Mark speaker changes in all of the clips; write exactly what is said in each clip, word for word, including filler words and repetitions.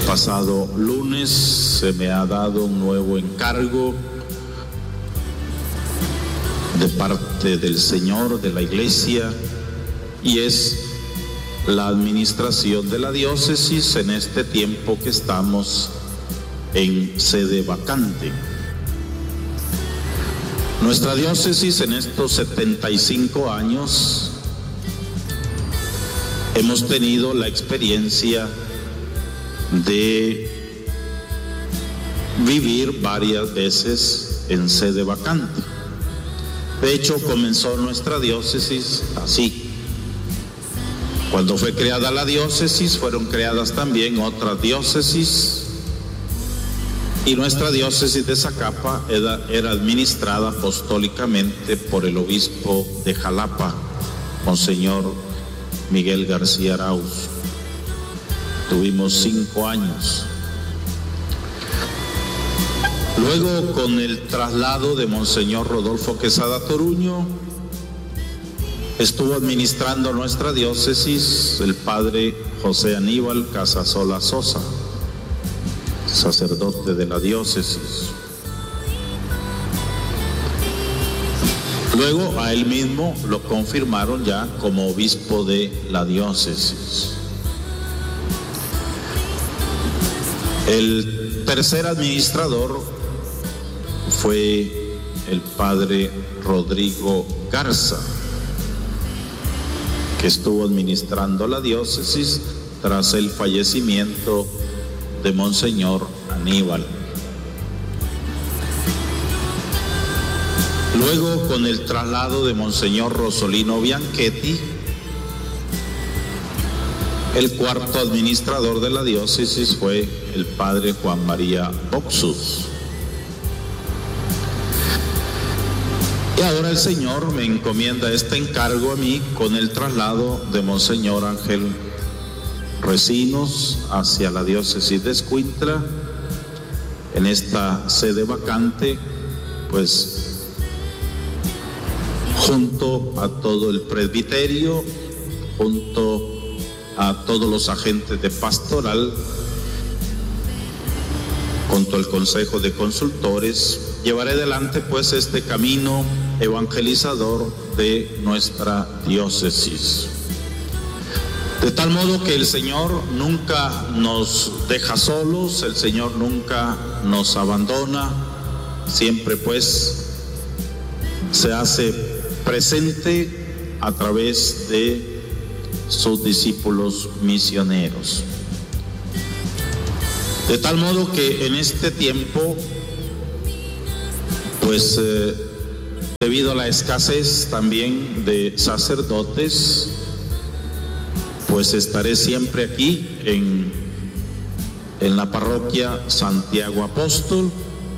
Speaker 1: pasado lunes se me ha dado un nuevo encargo de parte del Señor, de la Iglesia, y es la administración de la diócesis en este tiempo que estamos en sede vacante. Nuestra diócesis en estos setenta y cinco años hemos tenido la experiencia de vivir varias veces en sede vacante. De hecho, comenzó nuestra diócesis así. Cuando fue creada la diócesis, fueron creadas también otras diócesis, y nuestra diócesis de Zacapa era, era administrada apostólicamente por el obispo de Jalapa, Monseñor Miguel García Arauz. Tuvimos cinco años. Luego, con el traslado de Monseñor Rodolfo Quesada Toruño, estuvo administrando nuestra diócesis el padre José Aníbal Casasola Sosa, sacerdote de la diócesis. Luego a él mismo lo confirmaron ya como obispo de la diócesis. El tercer administrador fue el padre Rodrigo Garza, que estuvo administrando la diócesis tras el fallecimiento de Monseñor Aníbal. Luego, con el traslado de Monseñor Rosolino Bianchetti, el cuarto administrador de la diócesis fue el padre Juan María Boxus. Y ahora el Señor me encomienda este encargo a mí con el traslado de Monseñor Ángel Recinos hacia la diócesis de Escuintla, en esta sede vacante, pues junto a todo el presbiterio, junto a todos los agentes de pastoral, junto al Consejo de Consultores, llevaré adelante pues este camino evangelizador de nuestra diócesis. De tal modo que el Señor nunca nos deja solos, el Señor nunca nos abandona, siempre pues se hace presente a través de sus discípulos misioneros. De tal modo que en este tiempo, pues eh, debido a la escasez también de sacerdotes, pues estaré siempre aquí en, en la parroquia Santiago Apóstol.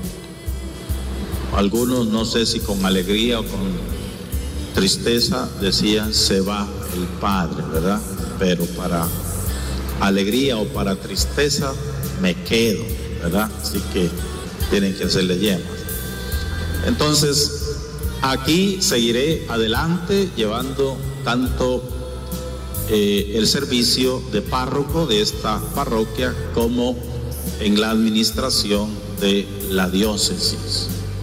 Speaker 1: Algunos, no sé si con alegría o con tristeza, decían se va el Padre, ¿verdad? Pero para alegría o para tristeza me quedo, ¿verdad? Así que tienen que hacerle yemas. Entonces, aquí seguiré adelante llevando tanto eh, el servicio de párroco de esta parroquia como en la administración de la diócesis.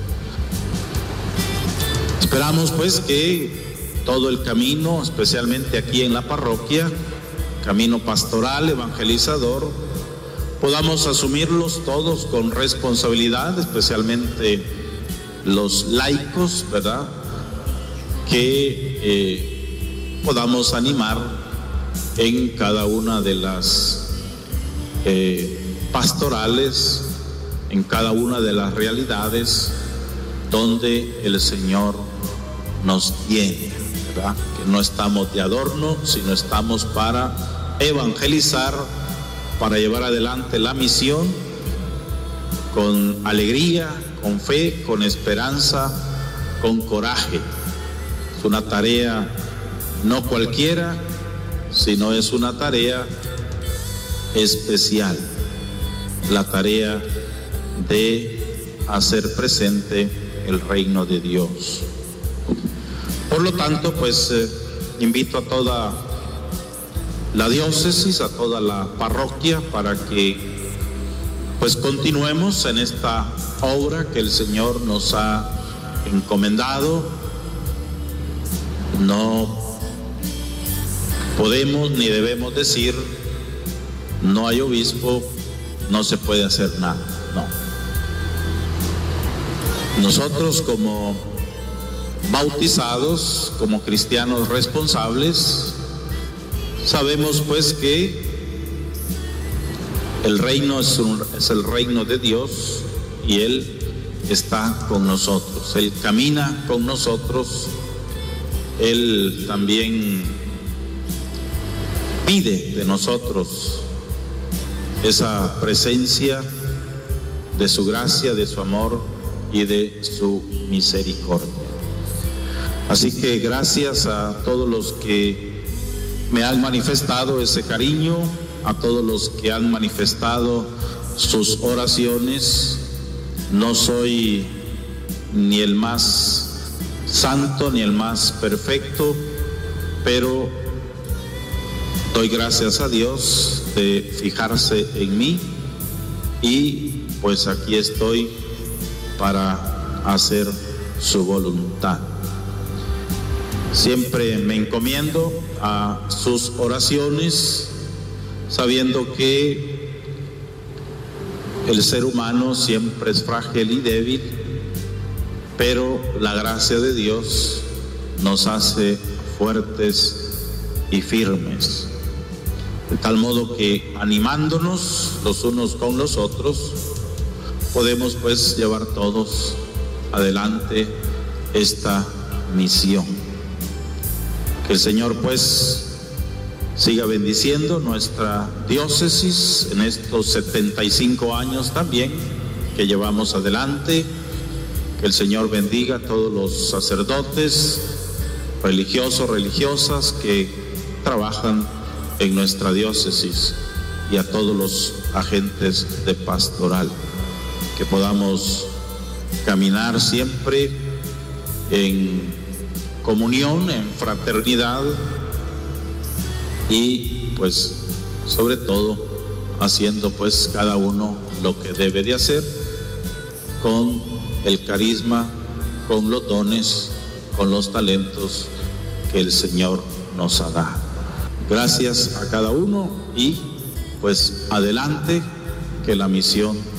Speaker 1: Esperamos pues que todo el camino, especialmente aquí en la parroquia, camino pastoral, evangelizador, podamos asumirlos todos con responsabilidad, especialmente los laicos, ¿verdad? Que eh, podamos animar en cada una de las eh, pastorales, en cada una de las realidades donde el Señor nos tiene, ¿verdad? Que no estamos de adorno, sino estamos para evangelizar, para llevar adelante la misión con alegría, con fe, con esperanza, con coraje. Es una tarea no cualquiera, sino es una tarea especial, la tarea de hacer presente el reino de Dios. Por lo tanto, pues eh, invito a toda la diócesis, a toda la parroquia, para que pues continuemos en esta obra que el Señor nos ha encomendado. No podemos ni debemos decir, no hay obispo, no se puede hacer nada. No. Nosotros como bautizados, como cristianos responsables, sabemos pues que el reino es, un, es el reino de Dios y Él está con nosotros. Él camina con nosotros. Él también pide de nosotros esa presencia de su gracia, de su amor y de su misericordia. Así que gracias a todos los que me han manifestado ese cariño, a todos los que han manifestado sus oraciones. No soy ni el más santo ni el más perfecto, pero doy gracias a Dios de fijarse en mí y pues aquí estoy para hacer su voluntad. Siempre me encomiendo a sus oraciones, sabiendo que el ser humano siempre es frágil y débil, pero la gracia de Dios nos hace fuertes y firmes. De tal modo que animándonos los unos con los otros, podemos pues llevar todos adelante esta misión. Que el Señor pues siga bendiciendo nuestra diócesis en estos setenta y cinco años también que llevamos adelante. Que el Señor bendiga a todos los sacerdotes, religiosos, religiosas que trabajan en nuestra diócesis y a todos los agentes de pastoral. Que podamos caminar siempre en comunión, en fraternidad y pues sobre todo haciendo pues cada uno lo que debe de hacer con el carisma, con los dones, con los talentos que el Señor nos ha dado. Gracias a cada uno y pues adelante, que la misión